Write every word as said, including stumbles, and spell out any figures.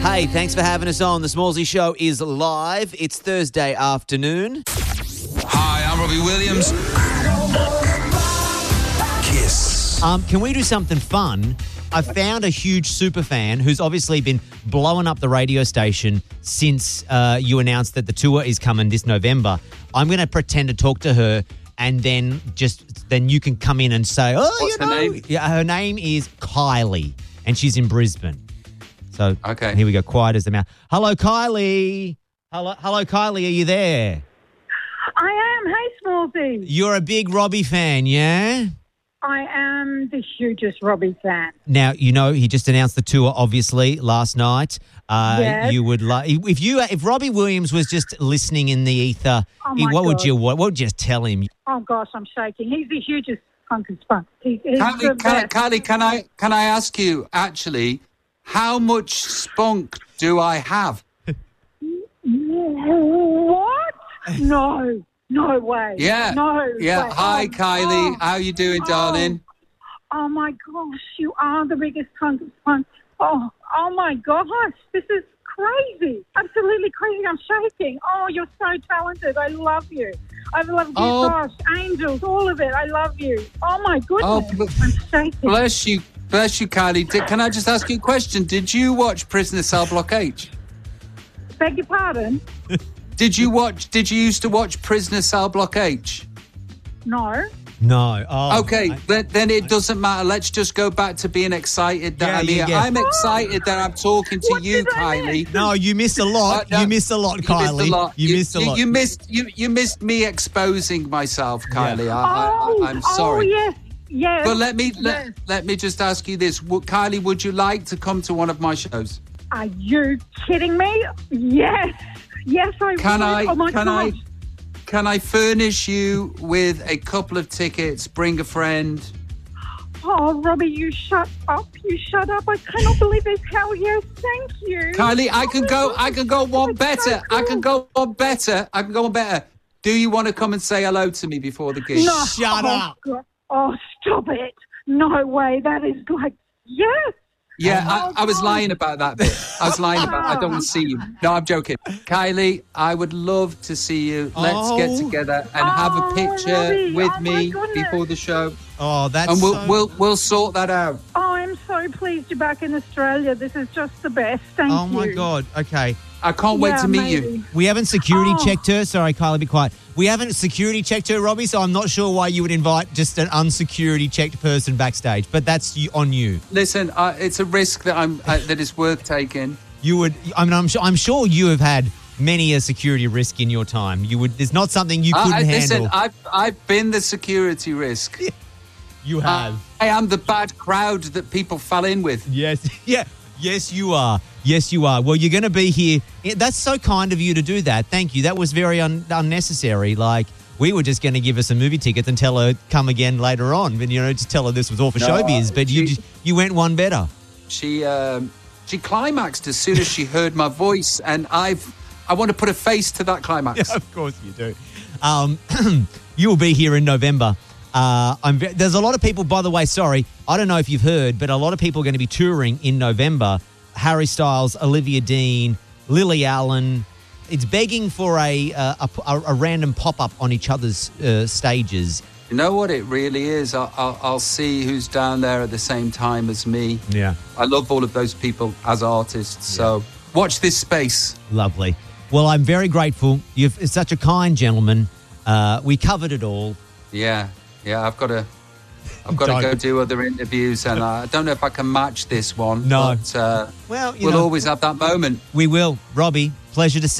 Hey, thanks for having us on. The Smallsy Show is live. It's Thursday afternoon. Hi, I'm Robbie Williams. Kiss. Um, can we do something fun? I found a huge super fan who's obviously been blowing up the radio station since uh, you announced that the tour is coming this November. I'm going to pretend to talk to her, and then just then you can come in and say, "Oh, What's you know, her name? Yeah, her name is Kylie, and she's in Brisbane." So Okay. here we go. Quiet as the mouse. Hello, Kylie. Hello, hello, Kylie. Are you there? I am. Hey, Smallsy. You're a big Robbie fan, yeah? I am the hugest Robbie fan. Now, you know, he just announced the tour, obviously, last night. Uh, Yes. You would like if you if Robbie Williams was just listening in the ether, Oh, he- my what would God. you what, what would you tell him? Oh, gosh, I'm shaking. He's the hugest hunk of spunk. He, he's the Kylie, can, best. Kylie, can I can I ask you actually, how much spunk do I have? What? No. No way. Yeah. No Yeah. way. Hi, Oh, Kylie. oh, How you doing, oh. darling? Oh, my gosh. You are the biggest hunk of spunk. Oh, oh, my gosh. This is crazy. Absolutely crazy. I'm shaking. Oh, you're so talented. I love you. I love you, Oh. gosh. Angels, all of it. I love you. Oh, my Oh, goodness. bl- I'm shaking. Bless you, bless you, Kylie. Did, can I just ask you a question? Did you watch Prisoner Cell Block H? Beg your pardon? Did you watch? Did you used to watch Prisoner Cell Block H? No. No. Oh, Okay, I- then, then it doesn't matter. Let's just go back to being excited that Yeah, I'm yeah, here. yeah. I'm excited that I'm talking to What you, did I Kylie. miss? no, you missed a lot. Uh, no, you missed a lot, You Kylie. missed a lot. You, missed a lot. You missed you, you missed me exposing myself, Kylie. I, Oh, I, I'm sorry. Oh, yes. Yes. But let me let, Yes. let me just ask you this, W- Kylie. Would you like to come to one of my shows? Are you kidding me? Yes. Yes, I Can would. I? Oh, my can I? gosh. Can I furnish you with a couple of tickets? Bring a friend. Oh, Robbie, you shut up. You shut up. I cannot believe this. Hell yes. Thank you. Kylie, I can go. I can go one That's so better. I can cool. go one better. I can go one better. Do you want to come and say hello to me before the gig? No. Shut oh, up. God. Oh, stop it. No way. That is like, yes. Yeah, Oh, I, I was God. lying about that bit. I was lying about. I don't want to see you. No, I'm joking. Kylie, I would love to see you. Let's get Oh. together and have a Oh, picture Robbie. with Oh, my me goodness. before the show, Oh, that's and we'll so... we'll we'll sort that out. Oh, I'm so pleased you're back in Australia. This is just the best. Thank Oh, you. my God. Okay. I can't wait Yeah, to meet maybe. you. We haven't security Oh. checked her. Sorry, Kylie, be quiet. We haven't security checked her, Robbie, so I'm not sure why you would invite just an unsecurity checked person backstage. But that's you, on you. Listen, uh, it's a risk that I'm uh, that is worth taking. You would. I mean, I'm sure. I'm sure you have had many a security risk in your time. You would. There's not something you couldn't I, I- handle. listen, I've I've been the security risk. you Uh, have. I am the bad crowd that people fell in with. Yes. Yeah. Yes, you are. Yes, you are. Well, you're going to be here. Yeah, that's so kind of you to do that. Thank you. That was very un- unnecessary. Like, we were just going to give her some movie tickets and tell her come again later on. And, you know, just tell her this was all for No, showbiz. But you she- just, you went one better. She um, she climaxed as soon as she heard my voice, and I've I want to put a face to that climax. Of course you do. Um, you will be here in November. Uh, I'm ve- there's a lot of people, by the way, sorry, I don't know if you've heard, but a lot of people are going to be touring in November. Harry Styles, Olivia Dean, Lily Allen. It's begging for a uh, a, a, a random pop-up on each other's uh, stages. You know what it really is? I'll, I'll, I'll see who's down there at the same time as me. Yeah. I love all of those people as artists. So watch this space. Lovely. Well, I'm very grateful. You're such a kind gentleman. Uh, we covered it all. Yeah, yeah. I've got to. I've got to Don't. go do other interviews, and I don't know if I can match this one. No. but uh, Well, you we'll know, always have that moment. we will. Robbie, pleasure to see